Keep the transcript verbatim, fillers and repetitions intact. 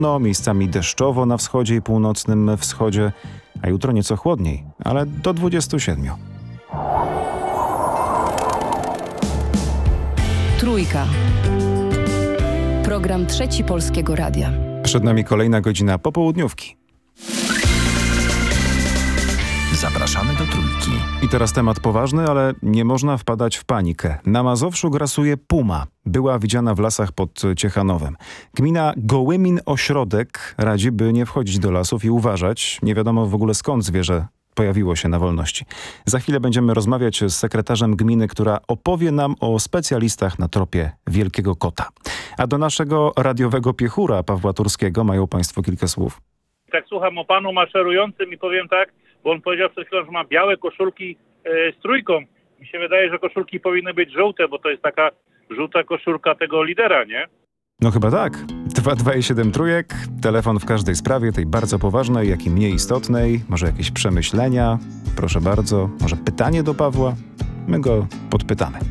No, miejscami deszczowo na wschodzie i północnym wschodzie, a jutro nieco chłodniej, ale do dwudziestu siedmiu. Trójka. Program Trzeci Polskiego Radia. Przed nami kolejna godzina popołudniówki. Zapraszamy do Trójki. I teraz temat poważny, ale nie można wpadać w panikę. Na Mazowszu grasuje puma. Była widziana w lasach pod Ciechanowem. Gmina Gołymin-Ośrodek radzi, by nie wchodzić do lasów i uważać. Nie wiadomo w ogóle skąd zwierzę pojawiło się na wolności. Za chwilę będziemy rozmawiać z sekretarzem gminy, która opowie nam o specjalistach na tropie Wielkiego Kota. A do naszego radiowego piechura Pawła Turskiego mają państwo kilka słów. Tak słucham o panu maszerującym i powiem tak, bo on powiedział przed chwilą, że ma białe koszulki e, z trójką. Mi się wydaje, że koszulki powinny być żółte, bo to jest taka żółta koszulka tego lidera, nie? No chyba tak. dwa dwa siedem trójek, telefon w każdej sprawie, tej bardzo poważnej, jak i mniej istotnej. Może jakieś przemyślenia? Proszę bardzo. Może pytanie do Pawła? My go podpytamy.